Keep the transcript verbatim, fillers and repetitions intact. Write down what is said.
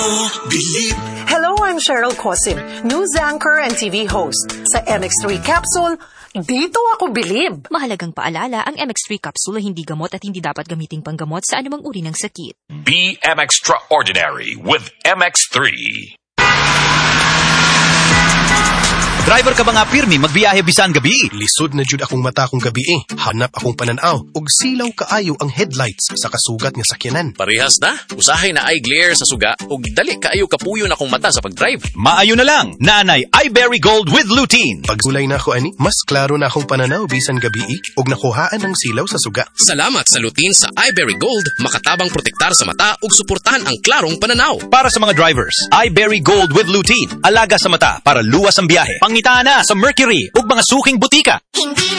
Hello, I'm Cheryl Cosim, news anchor and T V host. Sa M X three Capsule, dito ako bilib. Mahalagang paalala, ang M X three capsule ay hindi gamot at hindi dapat gamiting panggamot sa anumang uri ng sakit. Be M Extraordinary with M X three. Driver ka ba nga pirmi magbiyahe bisan gabi? Lisod na jud akong mata kong gabi eh. Hanap akong pananaw ug silaw kaayo ang headlights sa kasugat nga sakyanan. Parehas na. Usahay na eye glare sa suga ug dali kaayo kapuyo na akong mata sa pagdrive. Maayo na lang. Nanay iBerry Gold with lutein. Pagsulay na ako ani, mas klaro na akong pananaw bisan gabi eh, ug nakuhaan ang silaw sa suga. Salamat sa lutein sa iBerry Gold, makatabang protektar sa mata ug suportahan ang klarong pananaw. Para sa mga drivers, iBerry Gold with lutein. Alaga sa mata para luwas ang biyahe. Pangitaan na sa Mercury ug mga suking butika. Hindi